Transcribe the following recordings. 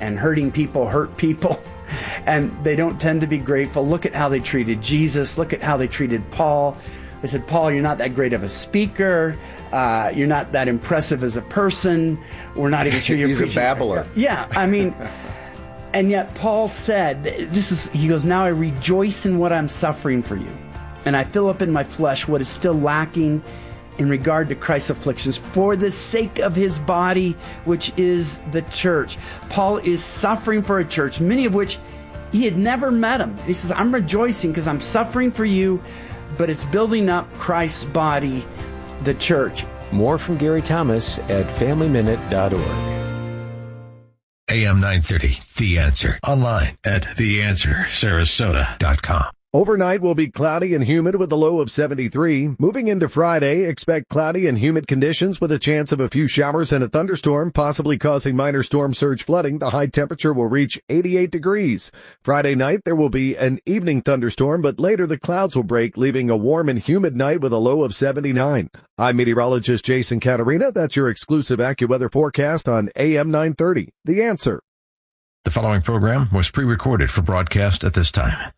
and hurting people hurt people. And they don't tend to be grateful. Look at how they treated Jesus. Look at how they treated Paul. They said, Paul, you're not that great of a speaker. You're not that impressive as a person. We're not even sure you're He's a babbler. Yeah, I mean, and yet Paul said, he goes, now I rejoice in what I'm suffering for you. And I fill up in my flesh what is still lacking in regard to Christ's afflictions for the sake of his body, which is the church. Paul is suffering for a church, many of which he had never met him. He says, I'm rejoicing because I'm suffering for you, but it's building up Christ's body, the church. More from Gary Thomas at FamilyMinute.org. AM 930, The Answer. Online at theanswersarasota.com. Overnight will be cloudy and humid with a low of 73. Moving into Friday, expect cloudy and humid conditions with a chance of a few showers and a thunderstorm, possibly causing minor storm surge flooding. The high temperature will reach 88 degrees. Friday night, there will be an evening thunderstorm, but later the clouds will break, leaving a warm and humid night with a low of 79. I'm meteorologist Jason Caterina. That's your exclusive AccuWeather forecast on AM 930. The Answer. The following program was pre-recorded for broadcast at this time.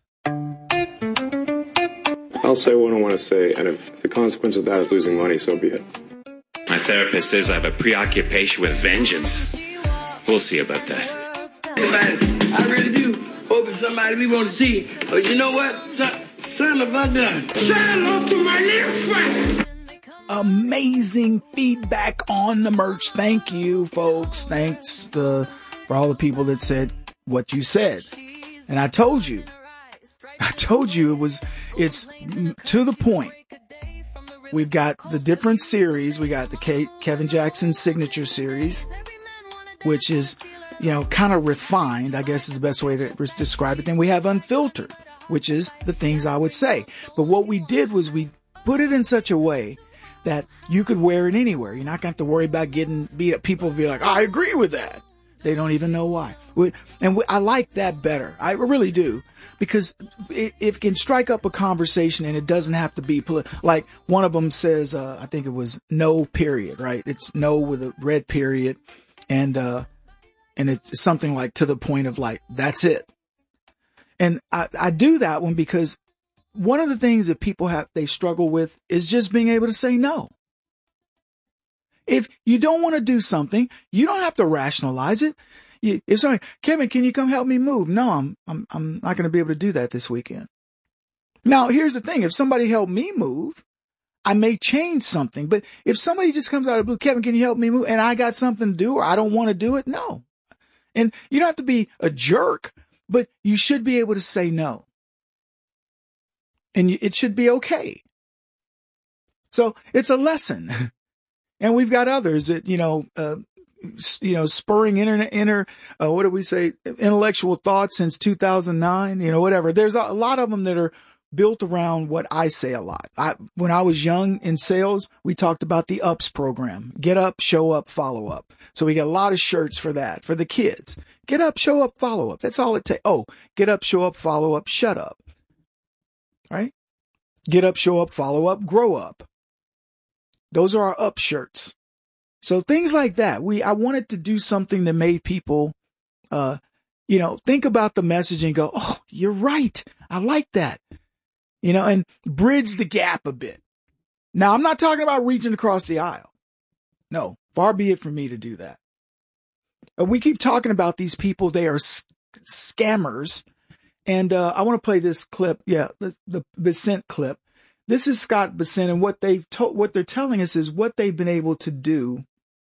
I'll say what I want to say, and if the consequence of that is losing money, so be it. My therapist says I have a preoccupation with vengeance. We'll see about that. I really do hope it's somebody we want to see. But you know what? Son of a gun. Sign off to my little friend. Amazing feedback on the merch. Thank you, folks. Thanks for all the people that said what you said. And I told you it's to the point. We've got the different series. We got the Kevin Jackson signature series, which is, kind of refined, I guess is the best way to describe it. Then we have unfiltered, which is the things I would say. But what we did was we put it in such a way that you could wear it anywhere. You're not going to have to worry about getting beat up. People will be like, I agree with that. They don't even know why. I like that better. I really do. Because it can strike up a conversation and it doesn't have to be like one of them says, I think it was no period, right? It's no with a red period. And it's something like to the point of like, that's it. And I do that one because one of the things that people they struggle with is just being able to say no. If you don't want to do something, you don't have to rationalize it. If somebody, Kevin, can you come help me move? No, I'm not going to be able to do that this weekend. Now, here's the thing. If somebody helped me move, I may change something. But if somebody just comes out of the blue, Kevin, can you help me move? And I got something to do or I don't want to do it. No. And you don't have to be a jerk, but you should be able to say no. And it should be okay. So it's a lesson. And we've got others that, spurring what do we say? Intellectual thought since 2009, whatever. There's a lot of them that are built around what I say a lot. When I was young in sales, we talked about the UPS program. Get up, show up, follow up. So we got a lot of shirts for that, for the kids. Get up, show up, follow up. That's all it takes. Oh, get up, show up, follow up, shut up. Right? Get up, show up, follow up, grow up. Those are our up shirts. So things like that. I wanted to do something that made people, think about the message and go, oh, you're right. I like that. And bridge the gap a bit. Now, I'm not talking about reaching across the aisle. No, far be it from me to do that. But we keep talking about these people. They are scammers. And I want to play this clip. Yeah, the Bessent clip. This is Scott Bessent, and what they're telling us is what they've been able to do,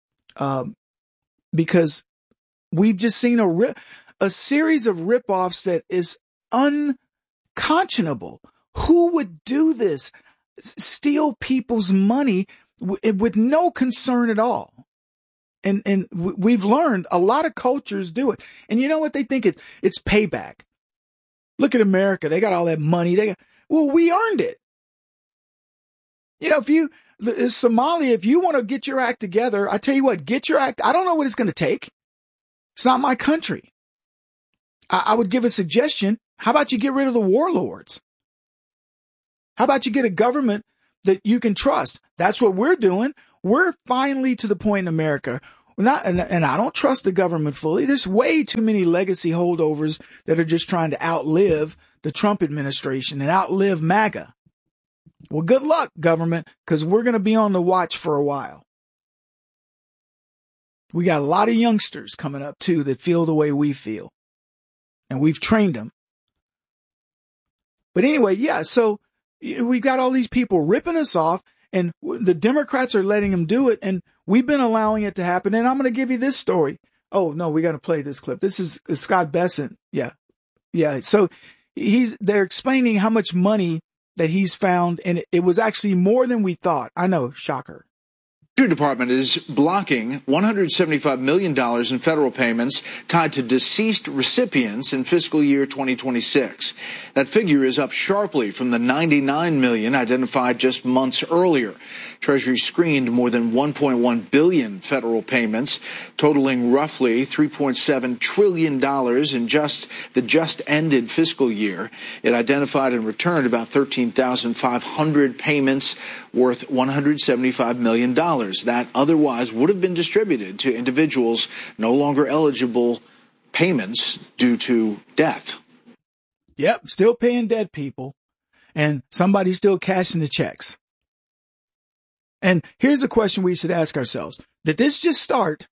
because we've just seen a series of ripoffs that is unconscionable. Who would do this? Steal people's money with no concern at all. And we've learned a lot of cultures do it. And you know what they think? It's payback. Look at America. They got all that money. We earned it. Somalia, if you want to get your act together, I tell you what, get your act. I don't know what it's going to take. It's not my country. I would give a suggestion. How about you get rid of the warlords? How about you get a government that you can trust? That's what we're doing. We're finally to the point in America And I don't trust the government fully. There's way too many legacy holdovers that are just trying to outlive the Trump administration and outlive MAGA. Well, good luck, government, because we're going to be on the watch for a while. We got a lot of youngsters coming up, too, that feel the way we feel. And we've trained them. But anyway, yeah, so we've got all these people ripping us off, and the Democrats are letting them do it, and we've been allowing it to happen. And I'm going to give you this story. Oh, no, we got to play this clip. This is Scott Bessent. Yeah. So they're explaining how much money that he's found, and it was actually more than we thought. I know, shocker. The Treasury Department is blocking $175 million in federal payments tied to deceased recipients in fiscal year 2026. That figure is up sharply from the $99 million identified just months earlier. Treasury screened more than $1.1 billion federal payments, totaling roughly $3.7 trillion in the just ended fiscal year. It identified and returned about 13,500 payments worth $175 million that otherwise would have been distributed to individuals no longer eligible payments due to death. Yep, still paying dead people, and somebody's still cashing the checks. And here's a question we should ask ourselves. Did this just start?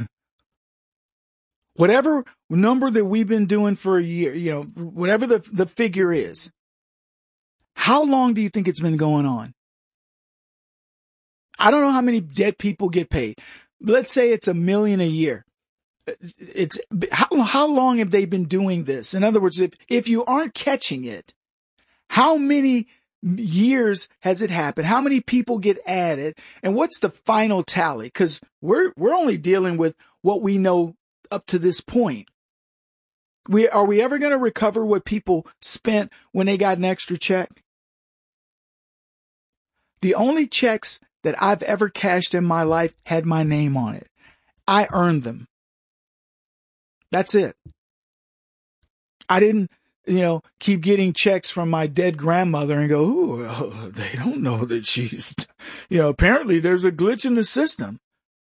Whatever number that we've been doing for a year, whatever the figure is, how long do you think it's been going on? I don't know how many dead people get paid. Let's say it's $1 million a year. It's how long have they been doing this? In other words, if you aren't catching it, how many years has it happened? How many people get added? And what's the final tally? Because we're only dealing with what we know up to this point. Are we ever going to recover what people spent when they got an extra check? The only checks that I've ever cashed in my life had my name on it. I earned them. That's it. I didn't, keep getting checks from my dead grandmother and go, ooh, they don't know that she's, apparently there's a glitch in the system.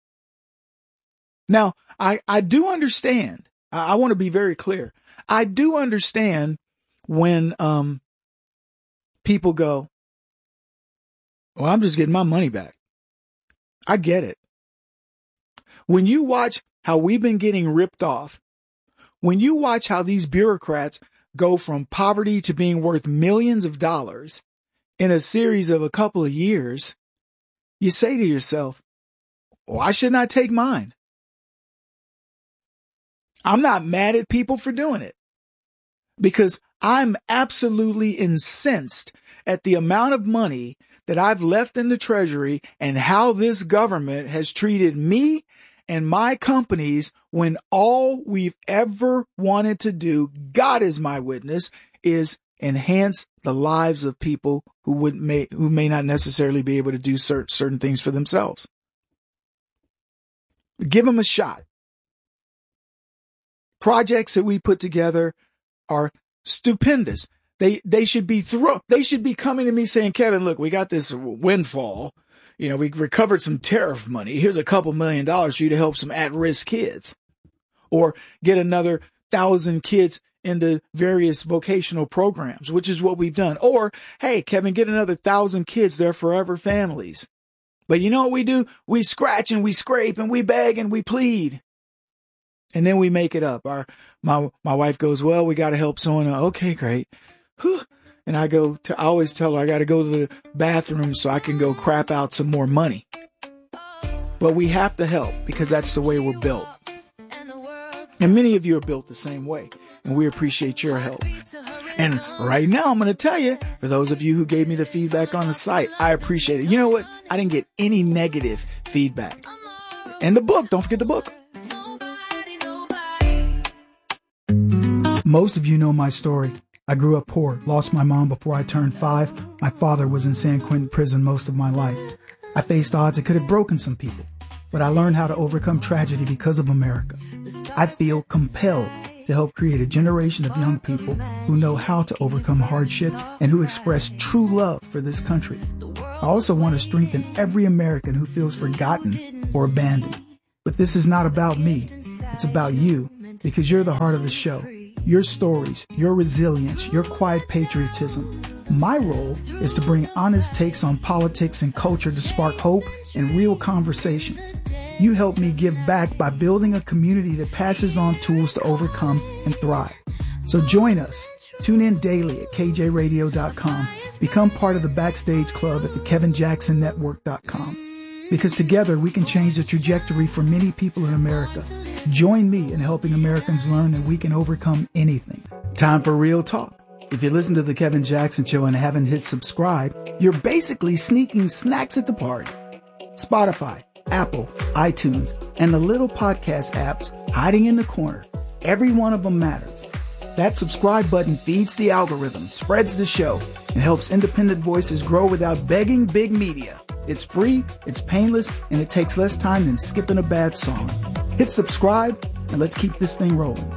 Now, I do understand. I want to be very clear. I do understand when people go, well, I'm just getting my money back. I get it. When you watch how we've been getting ripped off, when you watch how these bureaucrats go from poverty to being worth millions of dollars in a series of a couple of years, you say to yourself, why shouldn't I take mine? I'm not mad at people for doing it because I'm absolutely incensed at the amount of money that I've left in the Treasury and how this government has treated me and my companies when all we've ever wanted to do, God is my witness, is enhance the lives of people who may not necessarily be able to do certain things for themselves. Give them a shot. Projects that we put together are stupendous. They should be they should be coming to me saying, Kevin, look, we got this windfall. We recovered some tariff money. Here's a couple $1 million for you to help some at-risk kids. Or get another 1,000 kids into various vocational programs, which is what we've done. Or, hey, Kevin, get another 1,000 kids. They're forever families. But you know what we do? We scratch and we scrape and we beg and we plead. And then we make it up. My wife goes, well, we got to help someone. Okay, great. Whew. And I always tell her I got to go to the bathroom so I can go crap out some more money. But we have to help because that's the way we're built. And many of you are built the same way. And we appreciate your help. And right now, I'm going to tell you, for those of you who gave me the feedback on the site, I appreciate it. You know what? I didn't get any negative feedback. And the book, don't forget the book. Most of you know my story. I grew up poor, lost my mom before I turned 5. My father was in San Quentin prison most of my life. I faced odds that could have broken some people, but I learned how to overcome tragedy because of America. I feel compelled to help create a generation of young people who know how to overcome hardship and who express true love for this country. I also want to strengthen every American who feels forgotten or abandoned. But this is not about me. It's about you, because you're the heart of the show. Your stories, your resilience, your quiet patriotism. My role is to bring honest takes on politics and culture to spark hope and real conversations. You help me give back by building a community that passes on tools to overcome and thrive. So join us. Tune in daily at kjradio.com. Become part of the Backstage Club at the KevinJacksonNetwork.com. Because together we can change the trajectory for many people in America. Join me in helping Americans learn that we can overcome anything. Time for real talk. If you listen to The Kevin Jackson Show and haven't hit subscribe, you're basically sneaking snacks at the party. Spotify, Apple, iTunes, and the little podcast apps hiding in the corner. Every one of them matters. That subscribe button feeds the algorithm, spreads the show, and helps independent voices grow without begging big media. It's free, it's painless, and it takes less time than skipping a bad song. Hit subscribe, and let's keep this thing rolling.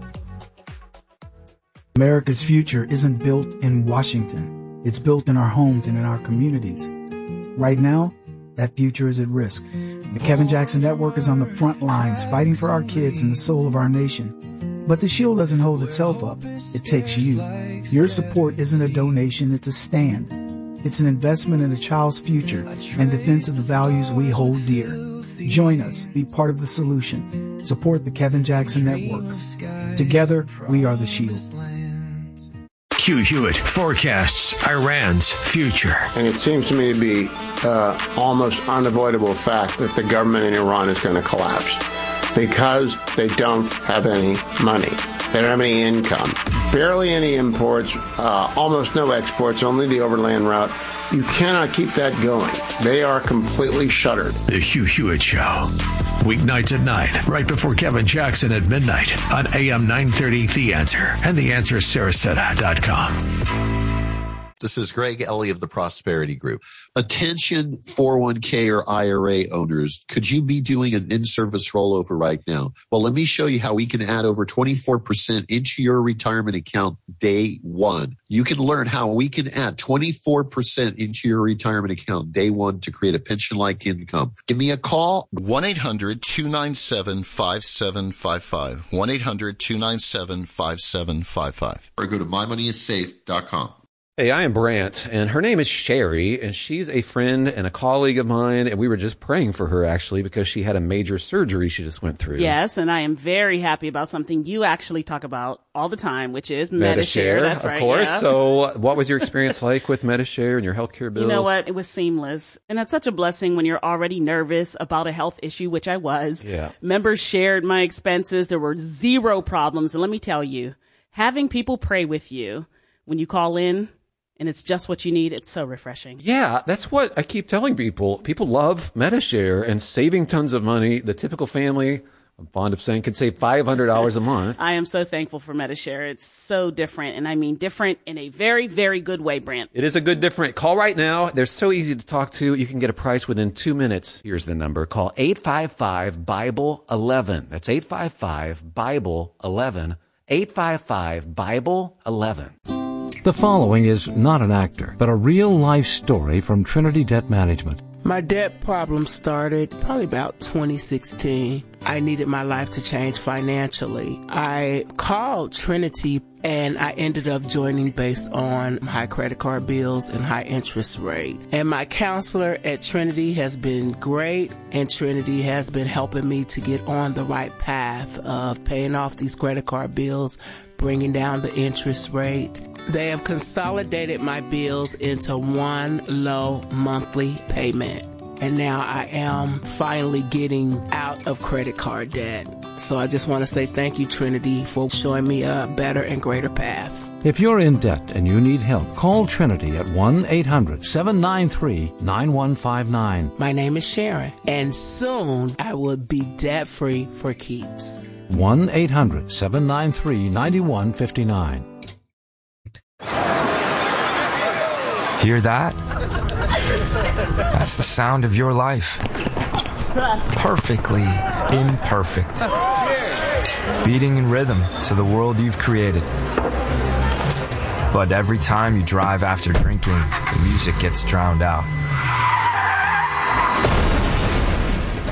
America's future isn't built in Washington. It's built in our homes and in our communities. Right now, that future is at risk. The Kevin Jackson Network is on the front lines fighting for our kids and the soul of our nation. But the shield doesn't hold itself up. It takes you. Your support isn't a donation, it's a stand. It's an investment in a child's future and defense of the values we hold dear. Join us. Be part of the solution. Support the Kevin Jackson Network. Together, we are the shield. Q Hewitt forecasts Iran's future. And it seems to me to be almost unavoidable fact that the government in Iran is going to collapse because they don't have any money. They don't have any income. Barely any imports, almost no exports, only the overland route. You cannot keep that going. They are completely shuttered. The Hugh Hewitt Show. Weeknights at 9, right before Kevin Jackson at midnight on AM 930 The Answer and TheAnswerSarasota.com. This is Greg Ellie of the Prosperity Group. Attention 401k or IRA owners, could you be doing an in-service rollover right now? Well, let me show you how we can add over 24% into your retirement account day one. You can learn how we can add 24% into your retirement account day one to create a pension-like income. Give me a call. 1-800-297-5755. 1-800-297-5755. Or go to mymoneyissafe.com. Hey, I am Brant, and her name is Sherry, and she's a friend and a colleague of mine, and we were just praying for her, actually, because she had a major surgery she just went through. Yes, and I am very happy about something you actually talk about all the time, which is Medi-Share. That's right, of course. Yeah. So what was your experience like with Medi-Share and your healthcare bills? You know what? It was seamless. And that's such a blessing when you're already nervous about a health issue, which I was. Yeah. Members shared my expenses. There were zero problems. And let me tell you, having people pray with you when you call in, and it's just what you need, it's so refreshing. Yeah, that's what I keep telling people. People love Medi-Share and saving tons of money. The typical family, I'm fond of saying, could save $500 a month. I am so thankful for Medi-Share. It's so different, and I mean different in a very, very good way, Brant. It is a good different. Call right now. They're so easy to talk to. You can get a price within 2 minutes. Here's the number. Call 855-BIBLE-11. That's 855-BIBLE-11. 855-BIBLE-11. The following is not an actor, but a real-life story from Trinity Debt Management. My debt problem started probably about 2016. I needed my life to change financially. I called Trinity and I ended up joining based on high credit card bills and high interest rate. And my counselor at Trinity has been great, and Trinity has been helping me to get on the right path of paying off these credit card bills, bringing down the interest rate. They have consolidated my bills into one low monthly payment. And now I am finally getting out of credit card debt. So I just want to say thank you, Trinity, for showing me a better and greater path. If you're in debt and you need help, call Trinity at 1-800-793-9159. My name is Sharon, and soon I will be debt-free for keeps. 1-800-793-9159. Hear that? That's the sound of your life. Perfectly imperfect. Beating in rhythm to the world you've created. But every time you drive after drinking, the music gets drowned out.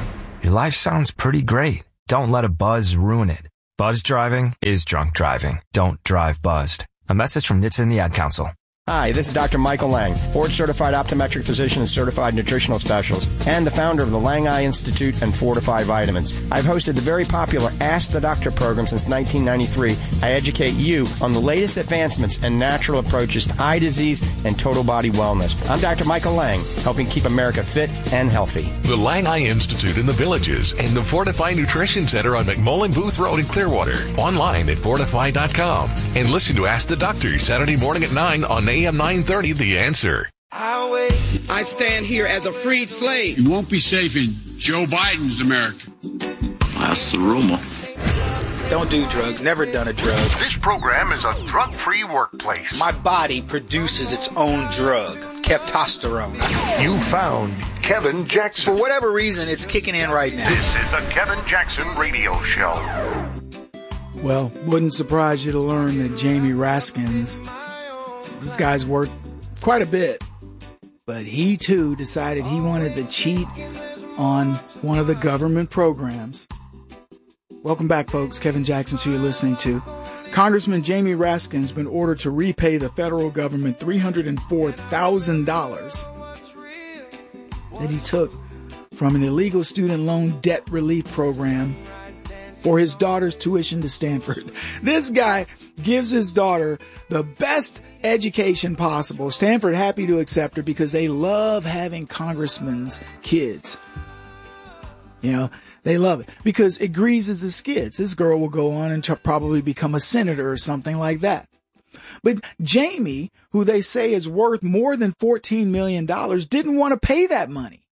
Your life sounds pretty great. Don't let a buzz ruin it. Buzz driving is drunk driving. Don't drive buzzed. A message from NHTSA and the Ad Council. Hi, this is Dr. Michael Lang, board-certified optometric physician and certified nutritional specialist, and the founder of the Lang Eye Institute and Fortify Vitamins. I've hosted the very popular Ask the Doctor program since 1993. I educate you on the latest advancements and natural approaches to eye disease and total body wellness. I'm Dr. Michael Lang, helping keep America fit and healthy. The Lang Eye Institute in the Villages and the Fortify Nutrition Center on McMullen Booth Road in Clearwater. Online at fortify.com. And listen to Ask the Doctor Saturday morning at 9 on AM 930, The Answer. I stand here as a freed slave. You won't be safe in Joe Biden's America. That's the rumor. Don't do drugs. Never done a drug. This program is a drug-free workplace. My body produces its own drug, testosterone. You found Kevin Jackson. For whatever reason, it's kicking in right now. This is the Kevin Jackson Radio Show. Well, wouldn't surprise you to learn that Jamie Raskins, this guy's worth quite a bit, but he too decided he wanted to cheat on one of the government programs. Welcome back, folks. Kevin Jackson, who you're listening to. Congressman Jamie Raskin has been ordered to repay the federal government $304,000 that he took from an illegal student loan debt relief program for his daughter's tuition to Stanford. This guy gives his daughter the best education possible. Stanford happy to accept her because they love having congressmen's kids. You know, they love it because it greases the skids. This girl will go on and probably become a senator or something like that. But Jamie, who they say is worth more than $14 million, didn't want to pay that money.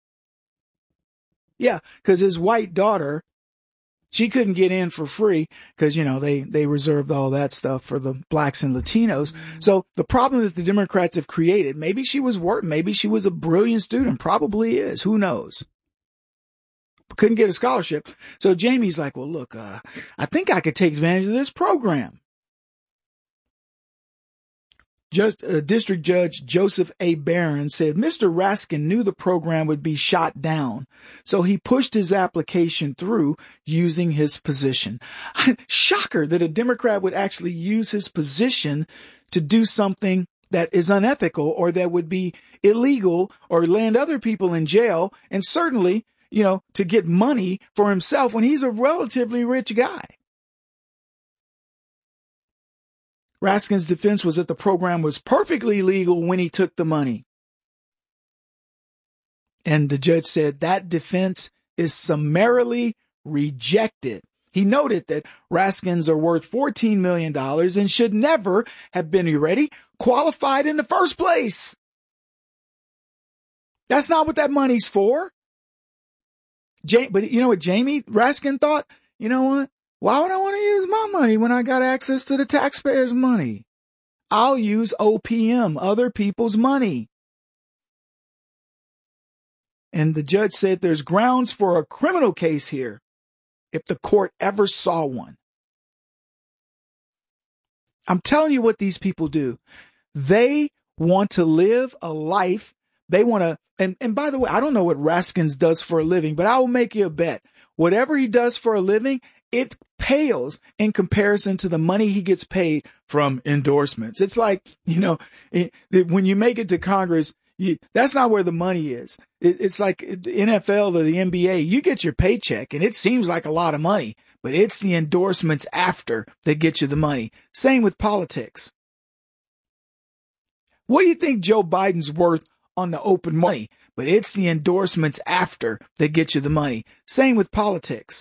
Yeah, because his white daughter, she couldn't get in for free because, you know, they reserved all that stuff for the blacks and Latinos. So the problem that the Democrats have created, maybe she was a brilliant student, probably is, who knows? Couldn't get a scholarship. So Jamie's like, well, look, I think I could take advantage of this program. District Judge Joseph A. Barron said Mr. Raskin knew the program would be shot down, so he pushed his application through using his position. Shocker that a Democrat would actually use his position to do something that is unethical or that would be illegal or land other people in jail, and certainly, you know, to get money for himself when he's a relatively rich guy. Raskin's defense was that the program was perfectly legal when he took the money. And the judge said that defense is summarily rejected. He noted that Raskins are worth $14 million and should never have been, you ready, qualified in the first place. That's not what that money's for. But you know what Jamie Raskin thought? You know what? Why would I want to use my money when I got access to the taxpayers' money? I'll use OPM, other people's money. And the judge said there's grounds for a criminal case here if the court ever saw one. I'm telling you what these people do. They want to live a life. They want to, and by the way, I don't know what Raskins does for a living, but I will make you a bet. Whatever he does for a living, it pales in comparison to the money he gets paid from endorsements. It's like, you know, when you make it to Congress, that's not where the money is. It's like NFL or the NBA. You get your paycheck and it seems like a lot of money, but it's the endorsements after that get you the money. Same with politics. What do you think Joe Biden's worth on the open money? But it's the endorsements after that get you the money. Same with politics.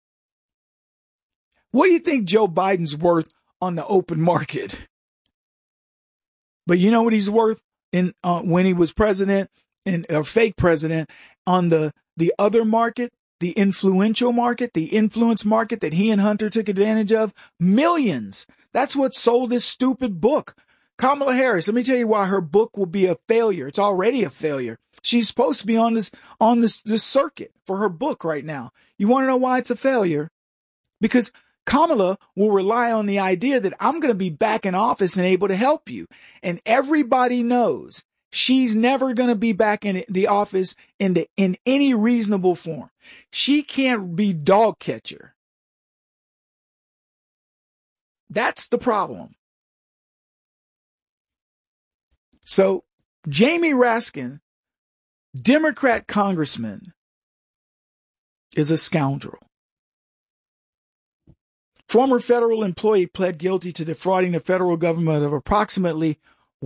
What do you think Joe Biden's worth on the open market? But you know what he's worth in when he was president or fake president on the other market, the influential market, the influence market that he and Hunter took advantage of? Millions. That's what sold this stupid book. Kamala Harris, let me tell you why her book will be a failure. It's already a failure. She's supposed to be on this circuit for her book right now. You want to know why it's a failure? Because Kamala will rely on the idea that I'm going to be back in office and able to help you. And everybody knows she's never going to be back in the office in any reasonable form. She can't be dog catcher. That's the problem. So Jamie Raskin, Democrat congressman, is a scoundrel. Former federal employee pled guilty to defrauding the federal government of approximately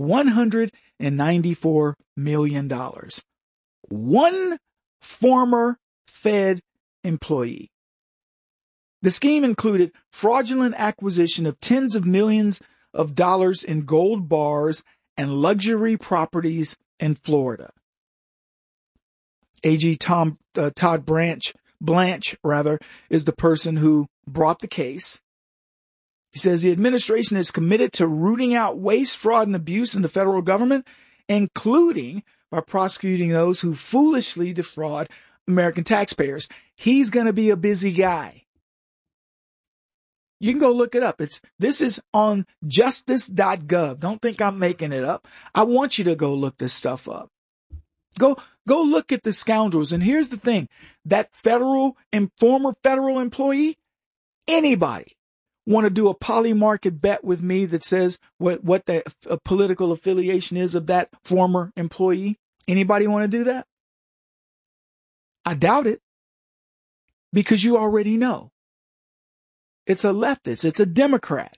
$194 million. One former Fed employee. The scheme included fraudulent acquisition of tens of millions of dollars in gold bars and luxury properties in Florida. AG Todd Blanche is the person who brought the case. He says the administration is committed to rooting out waste, fraud, and abuse in the federal government, including by prosecuting those who foolishly defraud American taxpayers. He's going to be a busy guy. You can go look it up. This is on justice.gov. Don't think I'm making it up. I want you to go look this stuff up. Go look at the scoundrels. And here's the thing, that federal and former federal employee, anybody want to do a poly-market bet with me that says what the political affiliation is of that former employee? Anybody want to do that? I doubt it, because you already know. It's a leftist. It's a Democrat.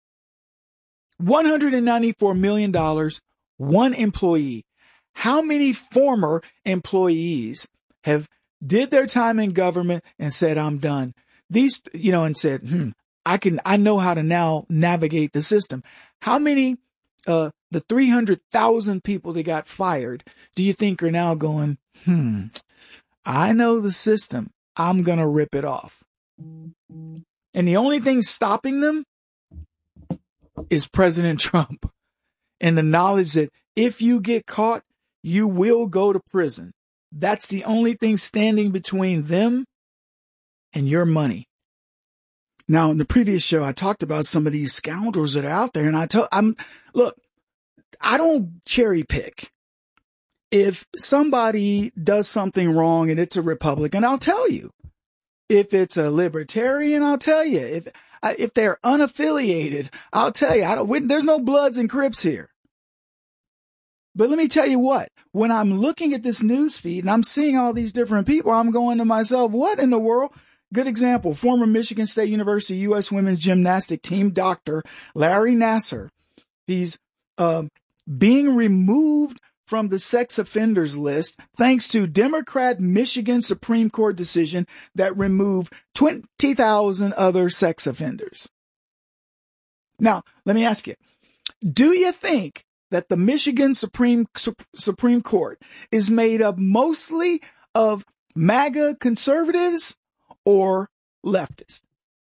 $194 million, one employee. How many former employees have did their time in government and said, I'm done? These, and said, I know how to now navigate the system. How many, the 300,000 people that got fired, do you think are now going, I know the system. I'm going to rip it off. And the only thing stopping them is President Trump and the knowledge that if you get caught, you will go to prison. That's the only thing standing between them and your money. Now, in the previous show, I talked about some of these scoundrels that are out there, and look, I don't cherry pick. If somebody does something wrong and it's a Republican, I'll tell you. If it's a libertarian, I'll tell you. If they're unaffiliated, I'll tell you. There's no Bloods and Crips here. But let me tell you what, when I'm looking at this news feed and I'm seeing all these different people, I'm going to myself, what in the world? Good example, former Michigan State University U.S. women's gymnastic team doctor Larry Nassar. He's being removed from the sex offenders list thanks to Democrat Michigan Supreme Court decision that removed 20,000 other sex offenders. Now, let me ask you, do you think that the Michigan Supreme Court is made up mostly of MAGA conservatives or leftists?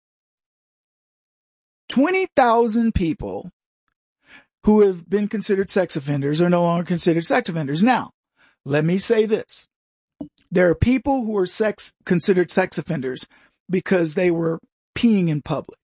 20,000 people who have been considered sex offenders are no longer considered sex offenders. Now, let me say this. There are people who are considered sex offenders because they were peeing in public.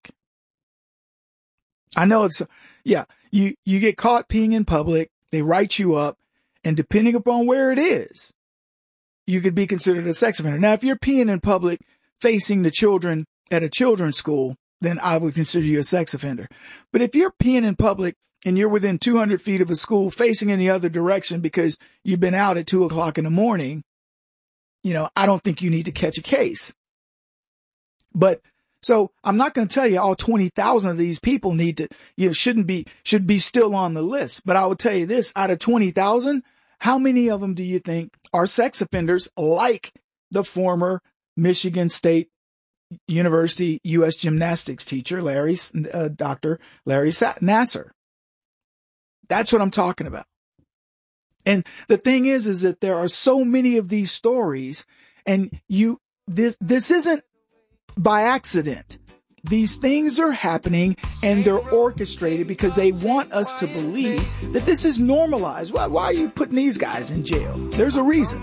I know you get caught peeing in public, they write you up, and depending upon where it is, you could be considered a sex offender. Now, if you're peeing in public facing the children at a children's school, then I would consider you a sex offender. But if you're peeing in public and you're within 200 feet of a school facing in the other direction because you've been out at 2:00 in the morning, I don't think you need to catch a case. But so I'm not going to tell you all 20,000 of these people need to, should be still on the list. But I will tell you this, out of 20,000, how many of them do you think are sex offenders like the former Michigan State University U.S. gymnastics teacher, Dr. Larry Nassar? That's what I'm talking about. And the thing is that there are so many of these stories, and this isn't by accident. These things are happening and they're orchestrated because they want us to believe that this is normalized. Why are you putting these guys in jail? There's a reason.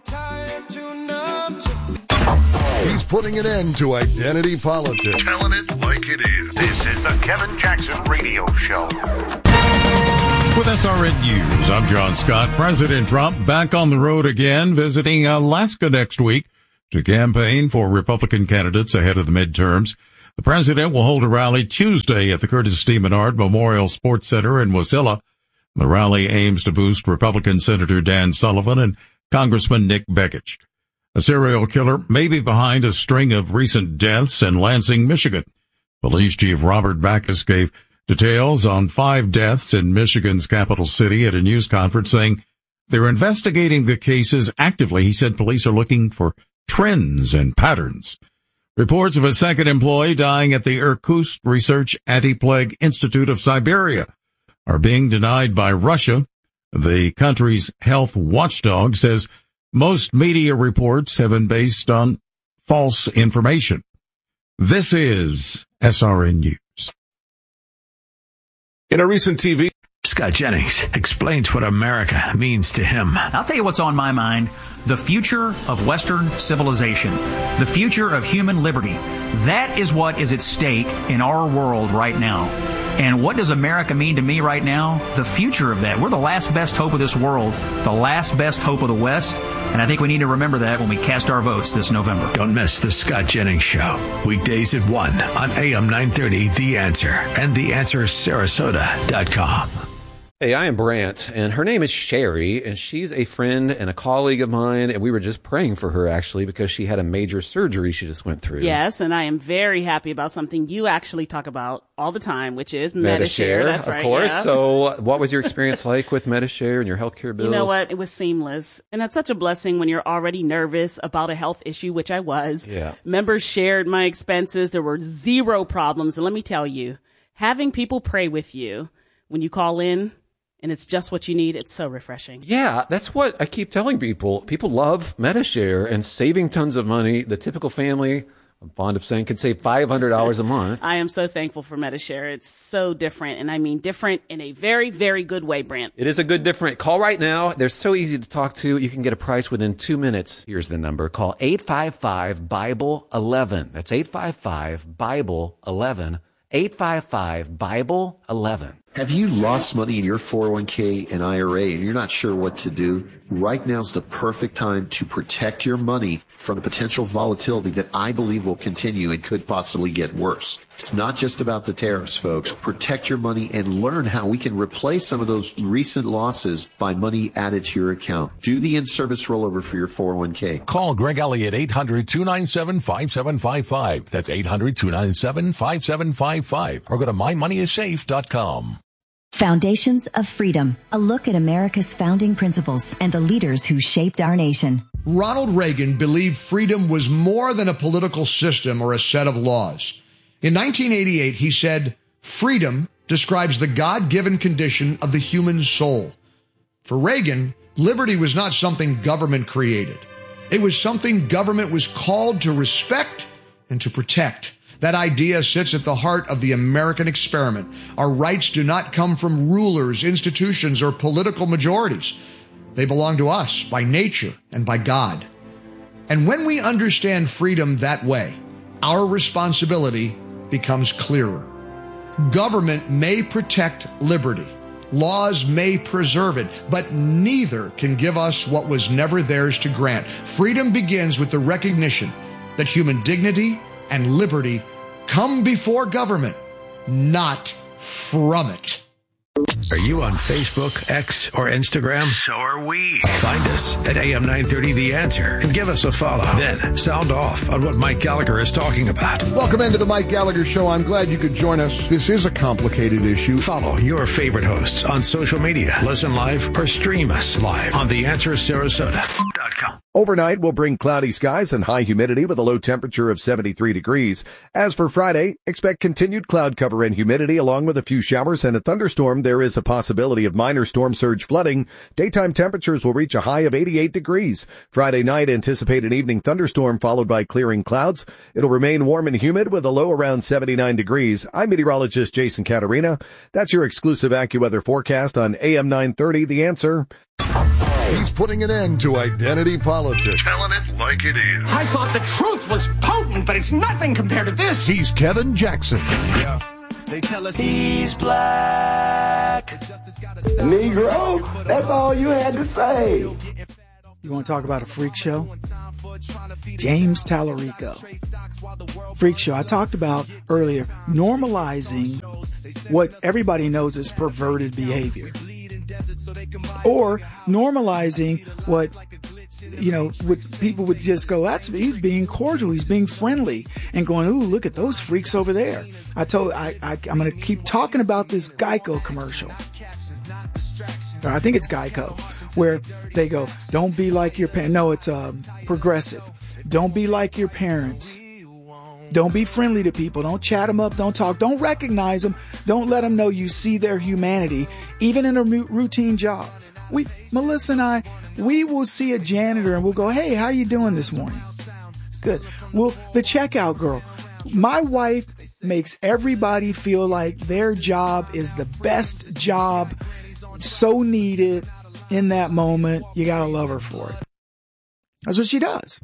He's putting an end to identity politics. Telling it like it is. This is the Kevin Jackson Radio Show. with SRN News. I'm John Scott. President Trump back on the road again, visiting Alaska next week to campaign for Republican candidates ahead of the midterms. The president will hold a rally Tuesday at the Curtis T. Menard Memorial Sports Center in Wasilla. The rally aims to boost Republican Senator Dan Sullivan and Congressman Nick Begich. A serial killer may be behind a string of recent deaths in Lansing, Michigan. Police Chief Robert Backus gave details on 5 deaths in Michigan's capital city at a news conference, saying they're investigating the cases actively. He said police are looking for trends and patterns. Reports of a second employee dying at the Irkutsk Research Anti-Plague Institute of Siberia are being denied by Russia. The country's health watchdog says most media reports have been based on false information. This is SRN News. In a recent TV, Scott Jennings explains what America means to him. I'll tell you what's on my mind. The future of Western civilization. The future of human liberty. That is what is at stake in our world right now. And what does America mean to me right now? The future of that. We're the last best hope of this world. The last best hope of the West. And I think we need to remember that when we cast our votes this November. Don't miss the Scott Jennings Show. Weekdays at 1 on AM 930, The Answer, and TheAnswerSarasota.com. Hey, I am Brant, and her name is Sherry, and she's a friend and a colleague of mine, and we were just praying for her, actually, because she had a major surgery she just went through. Yes, and I am very happy about something you actually talk about all the time, which is Medi-Share. That's right, of course. Yeah. So what was your experience like with Medi-Share and your healthcare bills? You know what? It was seamless. And that's such a blessing when you're already nervous about a health issue, which I was. Yeah. Members shared my expenses. There were 0 problems. And let me tell you, having people pray with you when you call in, and it's just what you need, it's so refreshing. Yeah, that's what I keep telling people. People love Medi-Share and saving tons of money. The typical family, I'm fond of saying, can save $500 a month. I am so thankful for Medi-Share. It's so different, and I mean different in a very, very good way, Brant. It is a good different. Call right now. They're so easy to talk to. You can get a price within 2 minutes. Here's the number. Call 855-BIBLE-11. That's 855-BIBLE-11. 855-BIBLE-11. Have you lost money in your 401k and IRA and you're not sure what to do? Right now's the perfect time to protect your money from the potential volatility that I believe will continue and could possibly get worse. It's not just about the tariffs, folks. Protect your money and learn how we can replace some of those recent losses by money added to your account. Do the in-service rollover for your 401k. Call Greg Elliott 800-297-5755. That's 800-297-5755. Or go to mymoneyissafe.com. Foundations of Freedom, a look at America's founding principles and the leaders who shaped our nation. Ronald Reagan believed freedom was more than a political system or a set of laws. In 1988, he said, "Freedom describes the God-given condition of the human soul." For Reagan, liberty was not something government created. It was something government was called to respect and to protect. That idea sits at the heart of the American experiment. Our rights do not come from rulers, institutions, or political majorities. They belong to us by nature and by God. And when we understand freedom that way, our responsibility becomes clearer. Government may protect liberty. Laws may preserve it, but neither can give us what was never theirs to grant. Freedom begins with the recognition that human dignity and liberty come before government, not from it. Are you on Facebook, X, or Instagram? So are we. Find us at AM 930 The Answer and give us a follow. Then sound off on what Mike Gallagher is talking about. Welcome into the Mike Gallagher Show. I'm glad you could join us. This is a complicated issue. Follow your favorite hosts on social media. Listen live or stream us live on TheAnswerSarasota.com. Overnight will bring cloudy skies and high humidity with a low temperature of 73 degrees. As for Friday, expect continued cloud cover and humidity along with a few showers and a thunderstorm. There is a possibility of minor storm surge flooding. Daytime temperatures will reach a high of 88 degrees. Friday night, anticipate an evening thunderstorm followed by clearing clouds. It'll remain warm and humid with a low around 79 degrees. I'm meteorologist Jason Caterina. That's your exclusive AccuWeather forecast on AM 930 The Answer. He's putting an end to identity politics. Telling it like it is. I thought the truth was potent, but it's nothing compared to this. He's Kevin Jackson. Yeah. They tell us he's black. Negro, that's all you had to say. You want to talk about a freak show? James Tallarico. Freak show. I talked about earlier normalizing what everybody knows is perverted behavior. Or normalizing what, what people would just go, he's being cordial, he's being friendly, and going, ooh, look at those freaks over there. I'm going to keep talking about this Geico commercial. Or I think it's Geico, where they go, don't be like your parents. No, it's Progressive. Don't be like your parents. Don't be friendly to people. Don't chat them up. Don't talk. Don't recognize them. Don't let them know you see their humanity, even in a routine job. Melissa and I, we will see a janitor and we'll go, hey, how you doing this morning? Good. Well, the checkout girl, my wife makes everybody feel like their job is the best job, so needed in that moment. You got to love her for it. That's what she does.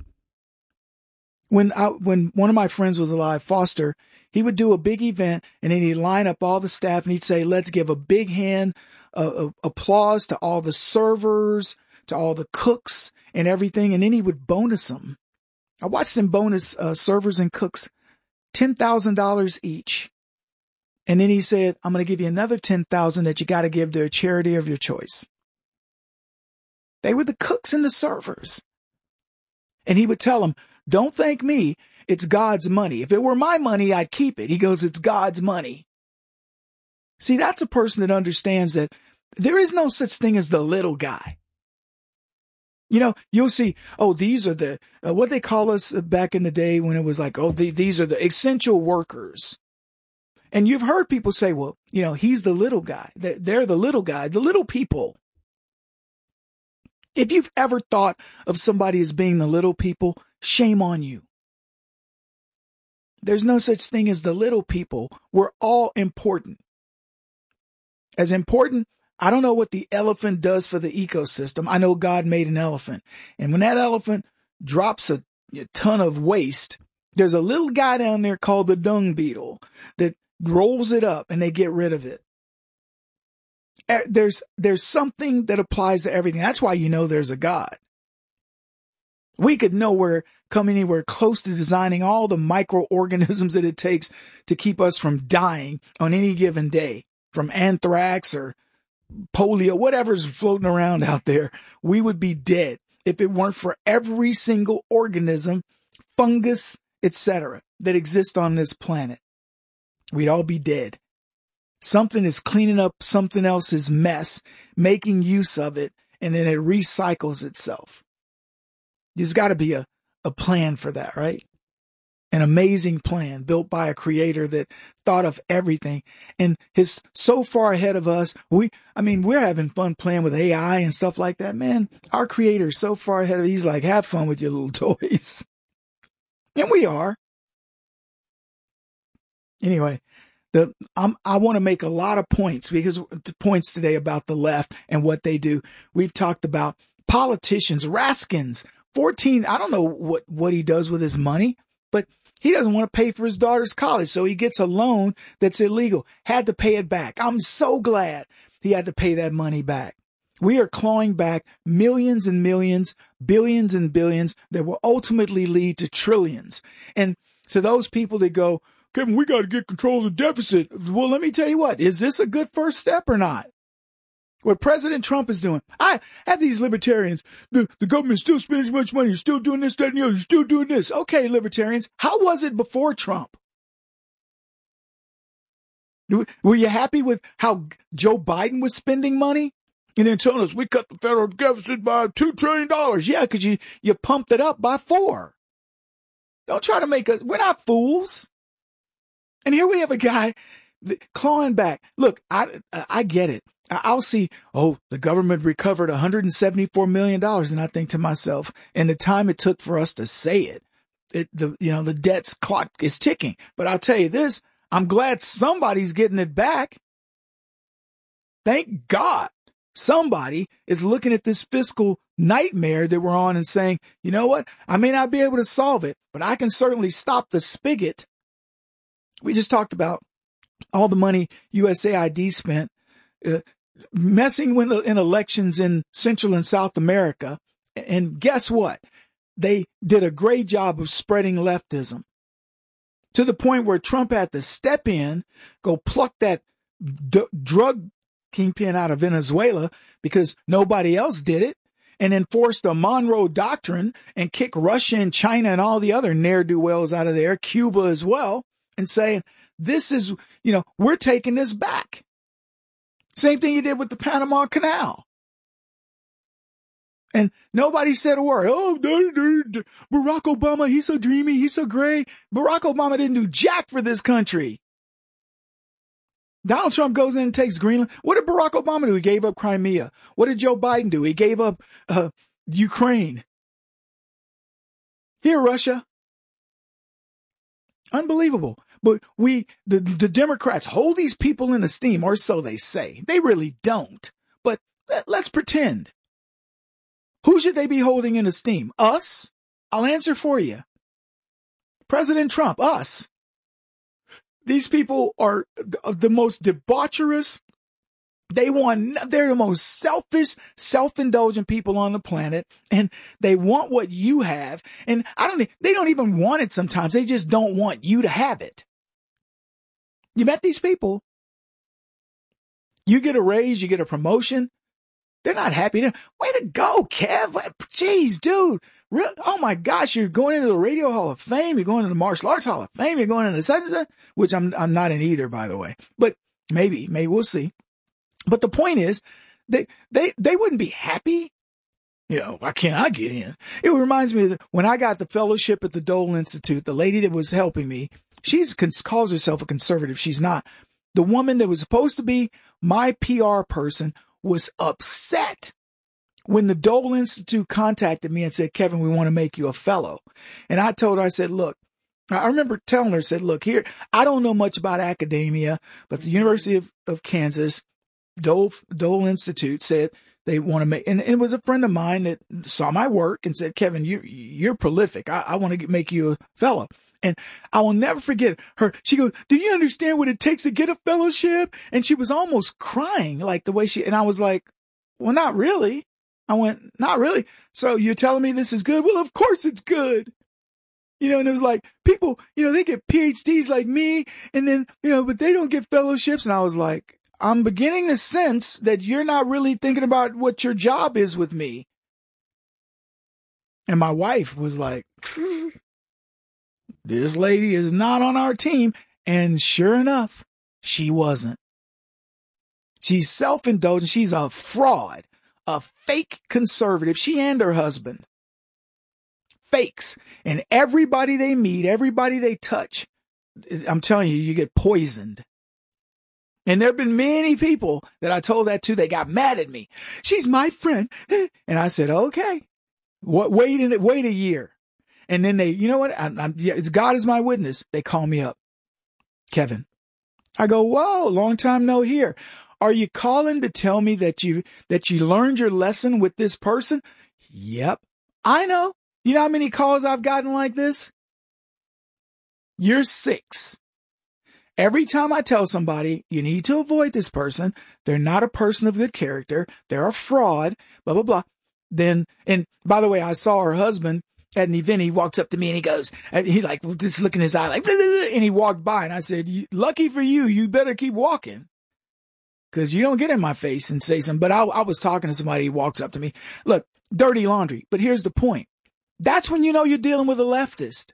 When one of my friends was alive, Foster, he would do a big event and then he'd line up all the staff and he'd say, let's give a big hand applause to all the servers, to all the cooks and everything. And then he would bonus them. I watched him bonus servers and cooks $10,000 each. And then he said, I'm going to give you another $10,000 that you got to give to a charity of your choice. They were the cooks and the servers. And he would tell them, don't thank me. It's God's money. If it were my money, I'd keep it. He goes, it's God's money. See, that's a person that understands that there is no such thing as the little guy. You'll see, these are the, what they call us back in the day when it was like, these are the essential workers. And you've heard people say, well, he's the little guy. They're the little guy, the little people. If you've ever thought of somebody as being the little people, shame on you. There's no such thing as the little people. We're all important. As important, I don't know what the elephant does for the ecosystem. I know God made an elephant. And when that elephant drops a ton of waste, there's a little guy down there called the dung beetle that rolls it up and they get rid of it. There's something that applies to everything. That's why there's a God. We could come anywhere close to designing all the microorganisms that it takes to keep us from dying on any given day, from anthrax or polio, whatever's floating around out there. We would be dead if it weren't for every single organism, fungus, etc., that exists on this planet. We'd all be dead. Something is cleaning up something else's mess, making use of it, and then it recycles itself. There's got to be a plan for that, right? An amazing plan built by a creator that thought of everything and is so far ahead of us. We're having fun playing with AI and stuff like that, man. Our creator is so far ahead of it. He's like, have fun with your little toys. And we are. Anyway, I want to make a lot of points today about the left and what they do. We've talked about politicians, Raskins, 14. I don't know what he does with his money, but he doesn't want to pay for his daughter's college. So he gets a loan that's illegal, had to pay it back. I'm so glad he had to pay that money back. We are clawing back millions and millions, billions and billions that will ultimately lead to trillions. And so those people that go, Kevin, we got to get control of the deficit. Well, let me tell you what, is this a good first step or not? What President Trump is doing. I have these libertarians. The government's still spending as much money. You're still doing this, that, and the other. You're still doing this. Okay, libertarians, how was it before Trump? Were you happy with how Joe Biden was spending money? And then telling us we cut the federal deficit by $2 trillion. Yeah, because you pumped it up by 4. Don't try to make us, we're not fools. And here we have a guy clawing back. Look, I get it. I'll see, the government recovered $174 million. And I think to myself, and the time it took for us to say the debt's clock is ticking. But I'll tell you this, I'm glad somebody's getting it back. Thank God somebody is looking at this fiscal nightmare that we're on and saying, you know what? I may not be able to solve it, but I can certainly stop the spigot. We just talked about all the money USAID spent messing with in elections in Central and South America. And guess what? They did a great job of spreading leftism to the point where Trump had to step in, go pluck that drug kingpin out of Venezuela because nobody else did it, and enforce the Monroe Doctrine and kick Russia and China and all the other ne'er-do-wells out of there, Cuba as well, and saying, this is, we're taking this back. Same thing he did with the Panama Canal. And nobody said a word. Oh, Barack Obama, he's so dreamy, he's so great. Barack Obama didn't do jack for this country. Donald Trump goes in and takes Greenland. What did Barack Obama do? He gave up Crimea. What did Joe Biden do? He gave up Ukraine. Here, Russia. Unbelievable. But the Democrats hold these people in esteem, or so they say. They really don't. But let's pretend. Who should they be holding in esteem? Us? I'll answer for you. President Trump, us. These people are the most debaucherous. They're the most selfish, self-indulgent people on the planet, and they want what you have. And they don't even want it sometimes. They just don't want you to have it. You met these people. You get a raise, you get a promotion. They're not happy. Way to go, Kev. Jeez, dude. Oh my gosh, you're going into the Radio Hall of Fame. You're going into the Martial Arts Hall of Fame. You're going into the which I'm not in either, by the way. But maybe we'll see. But the point is, they wouldn't be happy. Why can't I get in? It reminds me of when I got the fellowship at the Dole Institute, the lady that was helping me, calls herself a conservative. She's not. The woman that was supposed to be my PR person was upset when the Dole Institute contacted me and said, Kevin, we want to make you a fellow. And I told her, I said, look, I remember telling her, look here, I don't know much about academia, but the University of Kansas, Dole Institute said they want to make, and it was a friend of mine that saw my work and said, Kevin, you're prolific. I want to make you a fellow. And I will never forget her. She goes, do you understand what it takes to get a fellowship? And she was almost crying like the way and I was like, well, not really. I went, not really. So you're telling me this is good? Well, of course it's good. And it was like people, they get PhDs like me and then, but they don't get fellowships. And I was like, I'm beginning to sense that you're not really thinking about what your job is with me. And my wife was like, this lady is not on our team. And sure enough, she wasn't. She's self-indulgent. She's a fraud, a fake conservative. She and her husband. Fakes. And everybody they meet, everybody they touch, I'm telling you, you get poisoned. And there have been many people that I told that to, they got mad at me. She's my friend. And I said, okay, wait a year. And then they, you know what? It's God is my witness. They call me up. Kevin. I go, whoa, long time no hear. Are you calling to tell me that you learned your lesson with this person? Yep. I know. You know how many calls I've gotten like this? You're 6. Every time I tell somebody you need to avoid this person, they're not a person of good character, they're a fraud, blah, blah, blah. Then, and by the way, I saw her husband at an event. He walks up to me and he goes, he like just look in his eye like, blah, blah, blah, and he walked by and I said, lucky for you, you better keep walking. Because you don't get in my face and say something. But I was talking to somebody, he walks up to me. Look, dirty laundry. But here's the point. That's when you know you're dealing with a leftist.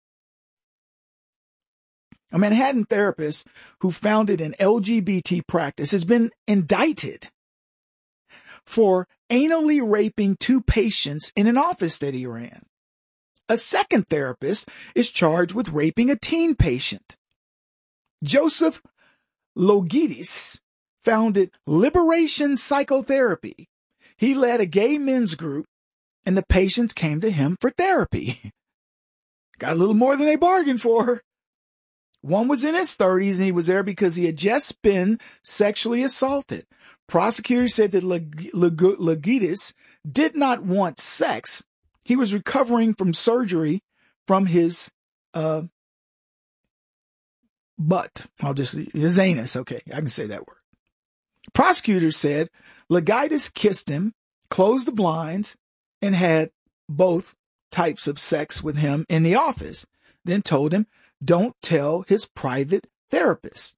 A Manhattan therapist who founded an LGBT practice has been indicted for anally raping 2 patients in an office that he ran. A second therapist is charged with raping a teen patient. Joseph Logidis founded Liberation Psychotherapy. He led a gay men's group, and the patients came to him for therapy. Got a little more than they bargained for. One was in his 30s, and he was there because he had just been sexually assaulted. Prosecutors said that Logidis did not want sex. He was recovering from surgery from his butt. His anus. Okay, I can say that word. Prosecutors said Ligaitis kissed him, closed the blinds, and had both types of sex with him in the office, then told him, don't tell his private therapist.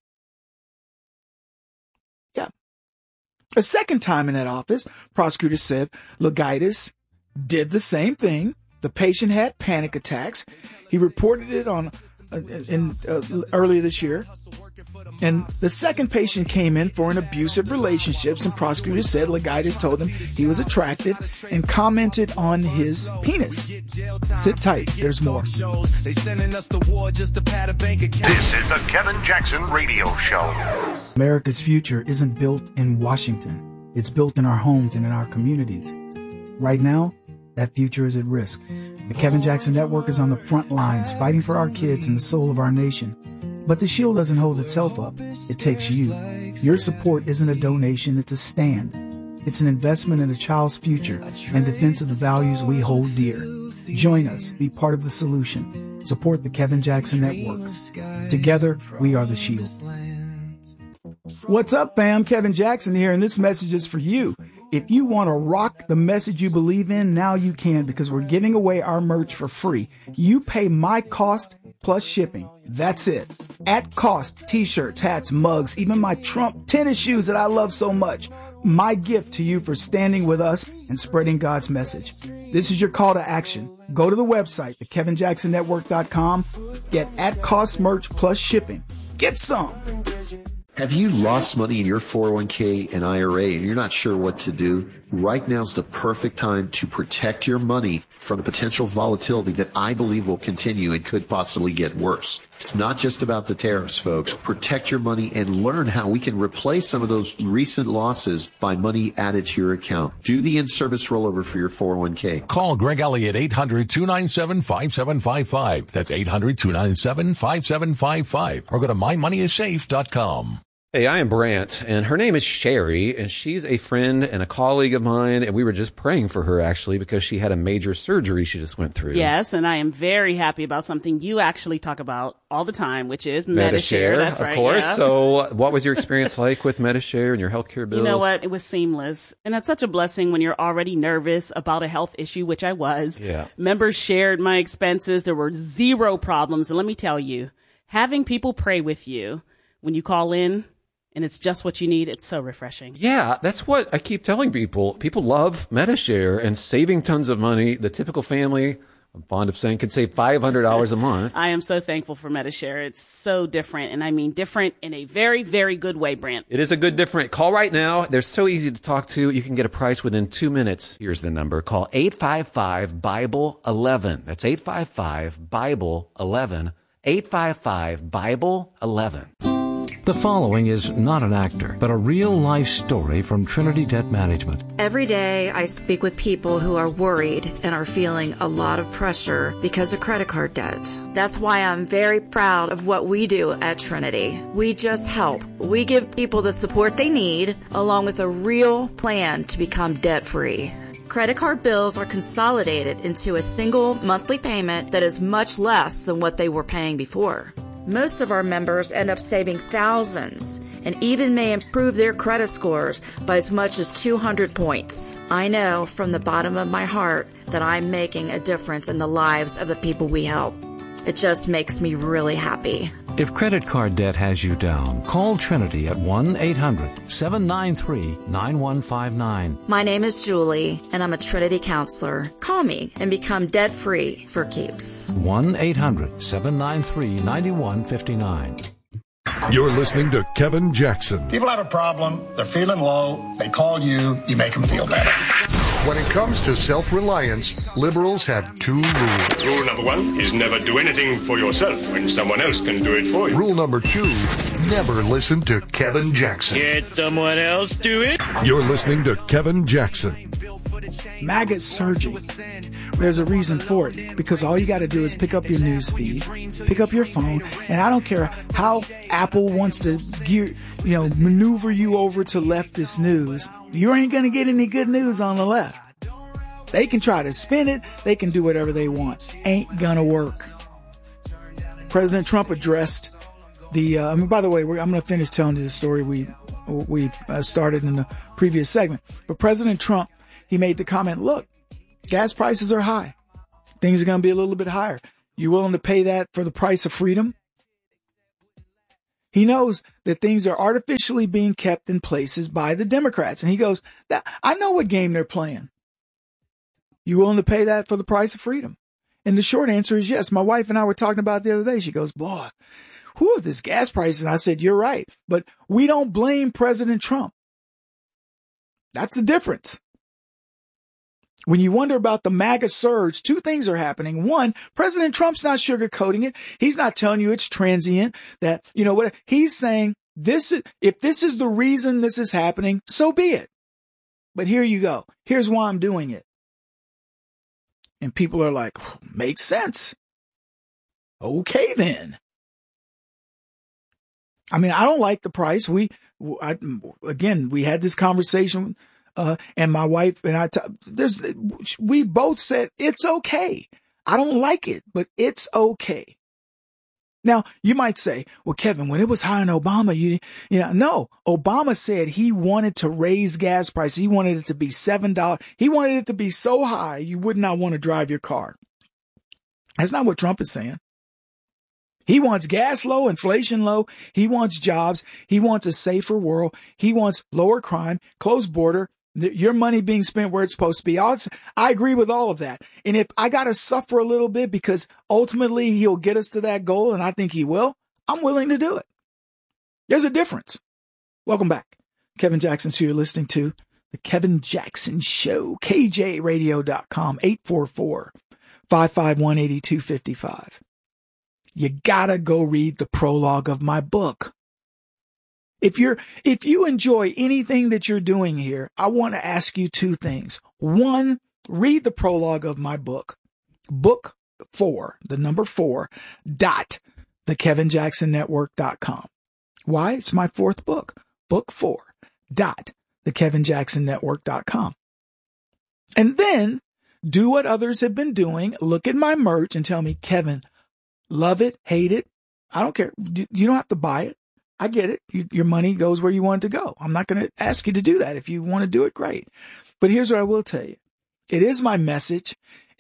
Yeah. A second time in that office, prosecutors said Ligaitis did the same thing. The patient had panic attacks. He reported it earlier this year. And the second patient came in for an abusive relationships, and prosecutors said Ligaitis told him he was attractive and commented on his penis. Sit tight, there's more. This is the Kevin Jackson Radio Show. America's future isn't built in Washington. It's built in our homes and in our communities. Right now, that future is at risk. The Kevin Jackson Network is on the front lines fighting for our kids and the soul of our nation. But the shield doesn't hold itself up. It takes you. Your support isn't a donation, it's a stand. It's an investment in a child's future and defense of the values we hold dear. Join us. Be part of the solution. Support the Kevin Jackson Network. Together, we are the shield. What's up, fam? Kevin Jackson here, and this message is for you. If you want to rock the message you believe in, now you can, because we're giving away our merch for free. You pay my cost plus shipping. That's it. At cost, t-shirts, hats, mugs, even my Trump tennis shoes that I love so much. My gift to you for standing with us and spreading God's message. This is your call to action. Go to the website, thekevinjacksonnetwork.com. Get at cost merch plus shipping. Get some. Have you lost money in your 401k and IRA and you're not sure what to do? Right now is the perfect time to protect your money from the potential volatility that I believe will continue and could possibly get worse. It's not just about the tariffs, folks. Protect your money and learn how we can replace some of those recent losses by money added to your account. Do the in-service rollover for your 401k. Call Greg Elliott 800-297-5755. That's 800-297-5755. Or go to mymoneyissafe.com. Hey, I am Brant, and her name is Sherry, and she's a friend and a colleague of mine, and we were just praying for her, actually, because she had a major surgery she just went through. Yes, and I am very happy about something you actually talk about all the time, which is Medi-Share. That's right, of course. Yeah. So what was your experience like with Medi-Share and your healthcare bills? You know what? It was seamless, and that's such a blessing when you're already nervous about a health issue, which I was. Yeah. Members shared my expenses. There were zero problems, and let me tell you, having people pray with you when you call in, and it's just what you need. It's so refreshing. Yeah, that's what I keep telling people. People love Medi-Share and saving tons of money. The typical family, I'm fond of saying, could save $500 a month. I am so thankful for Medi-Share. It's so different, and I mean different in a very, very good way, Brant. It is a good different. Call right now. They're so easy to talk to. You can get a price within 2 minutes. Here's the number. Call 855-BIBLE-11. That's 855-BIBLE-11. 855-BIBLE-11. The following is not an actor, but a real-life story from Trinity Debt Management. Every day I speak with people who are worried and are feeling a lot of pressure because of credit card debt. That's why I'm very proud of what we do at Trinity. We just help. We give people the support they need, along with a real plan to become debt-free. Credit card bills are consolidated into a single monthly payment that is much less than what they were paying before. Most of our members end up saving thousands and even may improve their credit scores by as much as 200 points. I know from the bottom of my heart that I'm making a difference in the lives of the people we help. It just makes me really happy. If credit card debt has you down, call Trinity at 1-800-793-9159. My name is Julie, and I'm a Trinity counselor. Call me and become debt-free for keeps. 1-800-793-9159. You're listening to Kevin Jackson. People have a problem, they're feeling low, they call you, you make them feel better. When it comes to self-reliance, liberals have two rules. Rule number one is never do anything for yourself when someone else can do it for you. Rule number two, never listen to Kevin Jackson. Can't someone else do it? You're listening to Kevin Jackson. Maggot surgery. There's a reason for it, because all you got to do is pick up your news feed, pick up your phone, and I don't care how Apple wants to maneuver you over to leftist news. You ain't going to get any good news on the left. They can try to spin it. They can do whatever they want. Ain't going to work. President Trump addressed by the way, I'm going to finish telling you the story we we started in the previous segment. But President Trump, he made the comment, look, gas prices are high. Things are going to be a little bit higher. You willing to pay that for the price of freedom? He knows that things are artificially being kept in places by the Democrats. And he goes, I know what game they're playing. You willing to pay that for the price of freedom? And the short answer is yes. My wife and I were talking about it the other day. She goes, boy, this gas prices. And I said, you're right. But we don't blame President Trump. That's the difference. When you wonder about the MAGA surge, two things are happening. One, President Trump's not sugarcoating it. He's not telling you it's transient, that, what he's saying, if this is the reason this is happening, so be it. But here you go. Here's why I'm doing it. And people are like, makes sense. Okay, then. I mean, I don't like the price. We had this conversation, and my wife and I, we both said it's okay. I don't like it, but it's okay. Now, you might say, well, Kevin, when it was high on Obama, no, Obama said he wanted to raise gas prices. He wanted it to be $7. He wanted it to be so high, you would not want to drive your car. That's not what Trump is saying. He wants gas low, inflation low. He wants jobs. He wants a safer world. He wants lower crime, closed border, your money being spent where it's supposed to be. I agree with all of that. And if I got to suffer a little bit because ultimately he'll get us to that goal, and I think he will, I'm willing to do it. There's a difference. Welcome back. Kevin Jackson's here. You're listening to The Kevin Jackson Show. KJRadio.com, 844-551-8255. You gotta go read the prologue of my book. If you enjoy anything that you're doing here, I want to ask you two things. One, read the prologue of my book. Book 4, the number 4, thekevinjacksonnetwork.com. Why? It's my 4th book. Book 4, thekevinjacksonnetwork.com. And then do what others have been doing. Look at my merch and tell me, Kevin, love it, hate it. I don't care. You don't have to buy it. I get it. Your money goes where you want it to go. I'm not going to ask you to do that. If you want to do it, great. But here's what I will tell you. It is my message.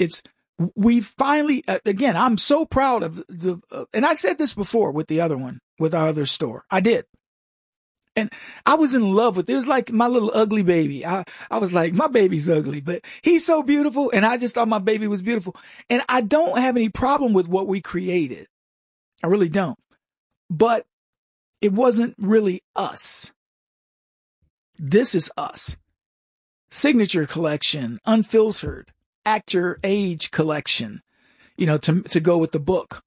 We finally, again, I'm so proud of and I said this before with the other one, with our other store. I did. And I was in love with it. It was like my little ugly baby. I was like, my baby's ugly, but he's so beautiful. And I just thought my baby was beautiful. And I don't have any problem with what we created. I really don't. But it wasn't really us. This is us. Signature collection, unfiltered, act your age collection, to go with the book.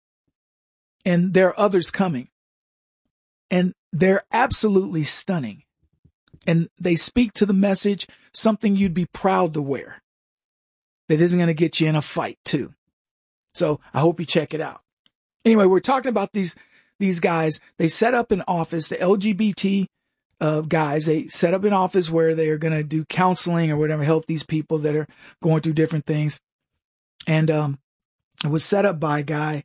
And there are others coming. And they're absolutely stunning. And they speak to the message, something you'd be proud to wear. That isn't going to get you in a fight, too. So I hope you check it out. Anyway, we're talking about these guys. They set up an office, the LGBT guys. They set up an office where they are going to do counseling or whatever, help these people that are going through different things. And it was set up by a guy.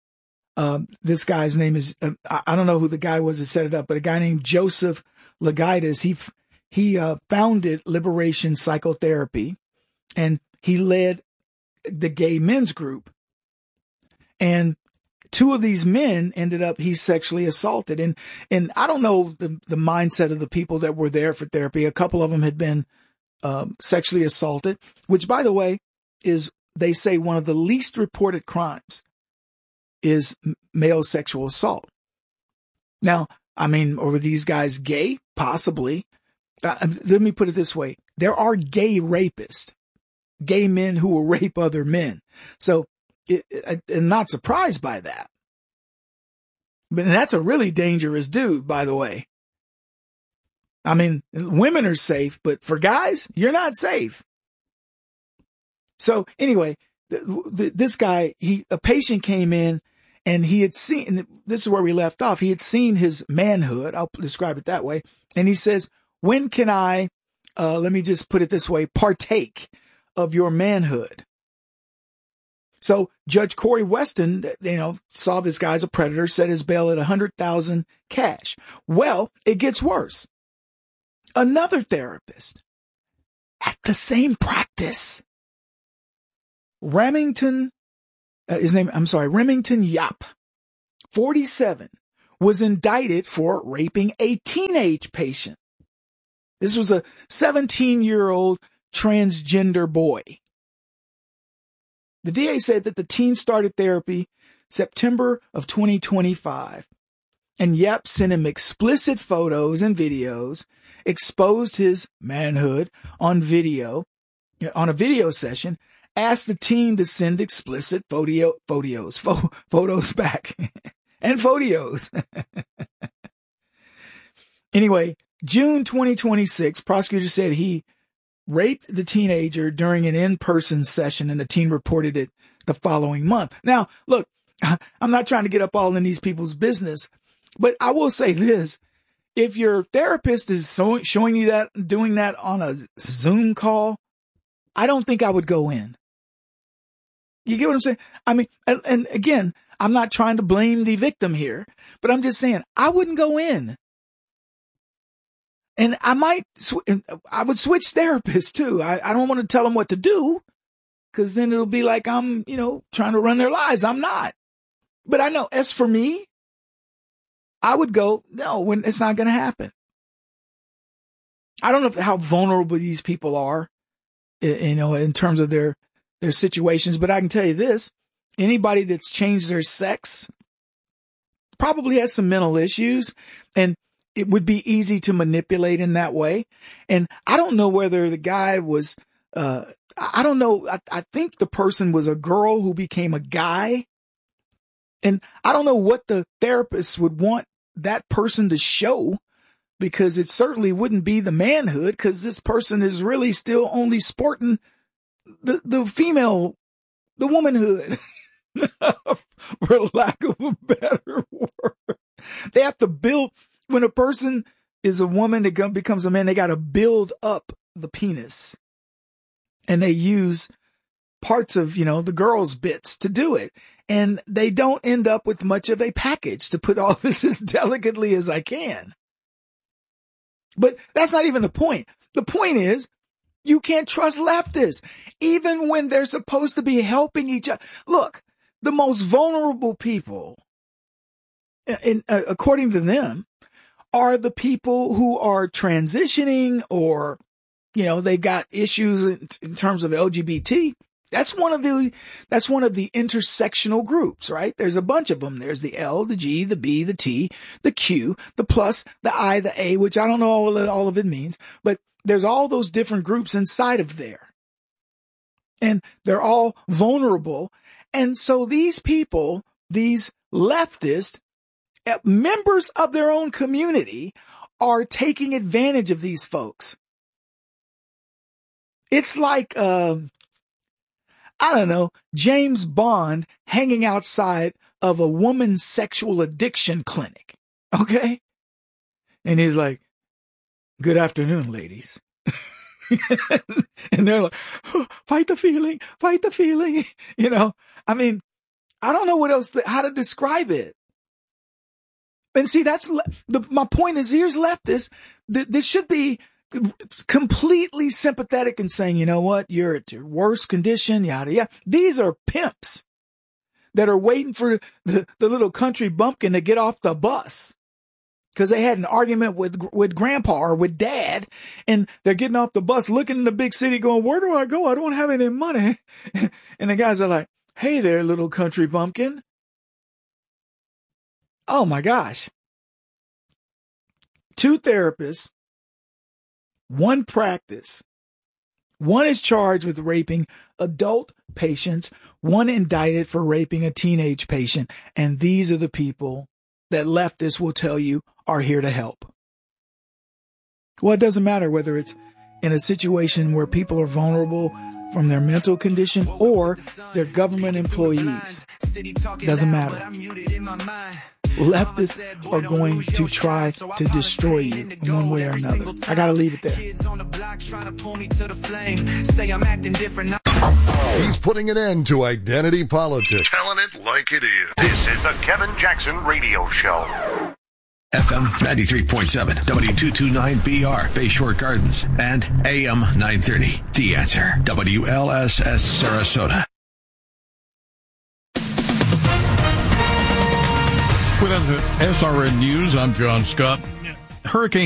This guy's name is, I don't know who the guy was that set it up, but a guy named Joseph Lagaitis. He founded Liberation Psychotherapy, and he led the gay men's group. And 2 of these men ended up, he sexually assaulted. And I don't know the mindset of the people that were there for therapy. A couple of them had been sexually assaulted, which, by the way, is, they say, one of the least reported crimes is male sexual assault. Now, I mean, were these guys gay? Possibly. Let me put it this way. There are gay rapists, gay men who will rape other men. So, I'm not surprised by that. But that's a really dangerous dude, by the way. I mean, women are safe, but for guys, you're not safe. So anyway, this guy, a patient came in and he had seen, this is where we left off. He had seen his manhood. I'll describe it that way. And he says, when can I, let me just put it this way, partake of your manhood? So Judge Corey Weston, saw this guy's a predator, set his bail at $100,000 cash. Well, it gets worse. Another therapist at the same practice, Remington Yap, 47, was indicted for raping a teenage patient. This was a 17-year-old transgender boy. The DA said that the teen started therapy September of 2025, and Yap sent him explicit photos and videos, exposed his manhood on a video session, asked the teen to send explicit photos back, and photos. Anyway, June 2026, prosecutors said he raped the teenager during an in-person session, and the teen reported it the following month. Now, look, I'm not trying to get up all in these people's business, but I will say this. If your therapist is showing you that, doing that on a Zoom call, I don't think I would go in. You get what I'm saying? I mean, and again, I'm not trying to blame the victim here, but I'm just saying I wouldn't go in. And I would switch therapists too. I don't want to tell them what to do, because then it'll be like I'm, trying to run their lives. I'm not. But I know, as for me, I would go, no, when it's not going to happen. I don't know how vulnerable these people are, in terms of their situations, but I can tell you this, anybody that's changed their sex probably has some mental issues, and it would be easy to manipulate in that way. And I don't know whether the guy was, I don't know. I think the person was a girl who became a guy. And I don't know what the therapist would want that person to show, because it certainly wouldn't be the manhood, because this person is really still only sporting the female, the womanhood, for lack of a better word. They have to build. When a person is a woman that becomes a man, they got to build up the penis. And they use parts of, the girl's bits to do it. And they don't end up with much of a package, to put all this as delicately as I can. But that's not even the point. The point is, you can't trust leftists, even when they're supposed to be helping each other. Look, the most vulnerable people, according to them, are the people who are transitioning, or, they've got issues in terms of LGBT. That's one of the intersectional groups, right? There's a bunch of them. There's the L, the G, the B, the T, the Q, the plus, the I, the A, which I don't know all of it means, but there's all those different groups inside of there. And they're all vulnerable. And so these people, these leftists, members of their own community, are taking advantage of these folks. It's like, James Bond hanging outside of a woman's sexual addiction clinic. Okay? And he's like, "Good afternoon, ladies." And they're like, fight the feeling. I mean, I don't know how to describe it. And see, that's my point is, here's leftists that should be completely sympathetic and saying, you know what, you're at your worst condition, yada, yada. These are pimps that are waiting for the little country bumpkin to get off the bus because they had an argument with grandpa or with dad, and they're getting off the bus looking in the big city going, where do I go? I don't have any money. And the guys are like, hey there, little country bumpkin. Oh my gosh. 2 therapists, 1 practice. 1 is charged with raping adult patients, 1 indicted for raping a teenage patient. And these are the people that leftists will tell you are here to help. Well, it doesn't matter whether it's in a situation where people are vulnerable from their mental condition or they're government employees. Doesn't matter. Leftists are going to try to destroy you in one way or another. I gotta leave it there. He's putting an end to identity politics. Telling it like it is. This is the Kevin Jackson Radio Show. FM 93.7, W229BR, Bayshore Gardens, and AM 930. The Answer, WLSS Sarasota. With SRN News, I'm John Scott. Hurricane